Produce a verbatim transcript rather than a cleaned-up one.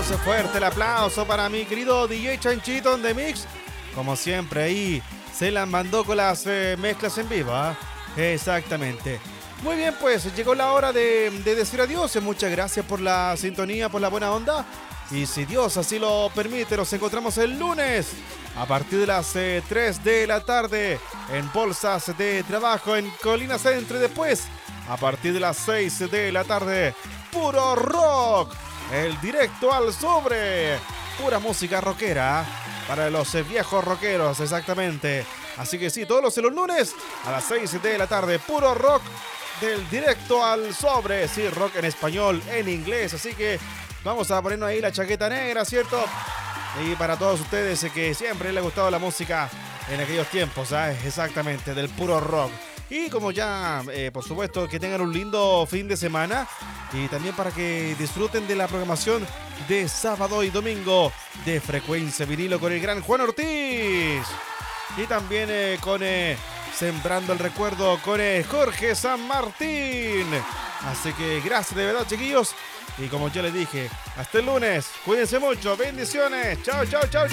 entonces fuerte el aplauso para mi querido D J Chanchito on the Mix. Como siempre ahí se la mandó con las eh, mezclas en vivo, ¿eh? Exactamente. Muy bien, pues llegó la hora de, de decir adiós. Muchas gracias por la sintonía, por la buena onda. Y si Dios así lo permite, nos encontramos el lunes a partir de las eh, tres de la tarde en Bolsas de Trabajo en Colina Centro. Y después, a partir de las seis de la tarde, Puro Rock, el directo al sobre. Pura música rockera para los eh, viejos rockeros, exactamente. Así que sí, todos los, los lunes a las seis de la tarde, Puro Rock del directo al sobre. Sí, rock en español, en inglés. Así que vamos a ponernos ahí la chaqueta negra, ¿cierto? Y para todos ustedes eh, que siempre les ha gustado la música en aquellos tiempos, ¿sabes? Exactamente, del puro rock. Y como ya, eh, por supuesto, que tengan un lindo fin de semana. Y también para que disfruten de la programación de sábado y domingo de Frecuencia Vinilo con el gran Juan Ortiz. Y también eh, con eh, Sembrando el Recuerdo con eh, Jorge San Martín. Así que gracias de verdad, chiquillos. Y como ya les dije, hasta el lunes. Cuídense mucho. Bendiciones. Chao, chao, chao.